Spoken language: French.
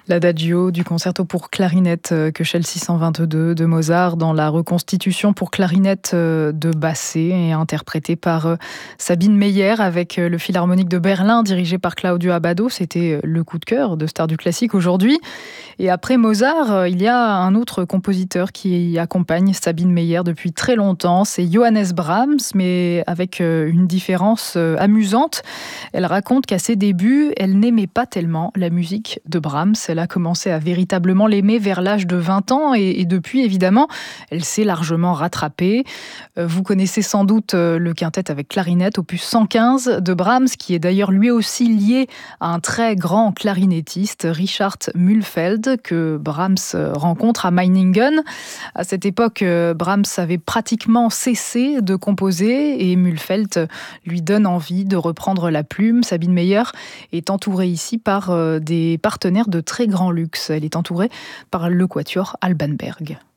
L'adagio du concerto pour clarinette Köchel 622 de Mozart dans la reconstitution pour clarinette de Basset et interprétée par Sabine Meyer avec le Philharmonique de Berlin dirigé par Claudio Abbado. C'était le coup de cœur de Stars du classique aujourd'hui. Et après Mozart, il y a un autre compositeur qui accompagne Sabine Meyer depuis très longtemps, c'est Johannes Brahms, mais avec une différence amusante. Elle raconte qu'à ses débuts, elle n'aimait pas tellement la musique de Brahms. Elle a commencé à véritablement l'aimer vers l'âge de 20 ans et depuis, évidemment, elle s'est largement rattrapée. Vous connaissez sans doute le quintet avec clarinette, opus 115 de Brahms, qui est d'ailleurs lui aussi lié à un très grand clarinettiste, Richard Mühlfeld, que Brahms rencontre à Meiningen. À cette époque, Brahms avait pratiquement cessé de composer et Mühlfeld lui donne envie de reprendre la plume. Sabine Meyer est entourée ici par des partenaires de très grand luxe. Elle est entourée par le quatuor Alban Berg.